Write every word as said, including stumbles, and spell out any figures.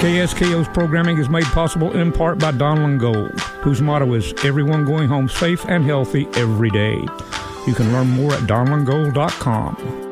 K S K O's programming is made possible in part by Donlin Gold, whose motto is everyone going home safe and healthy every day. You can learn more at donlin gold dot com.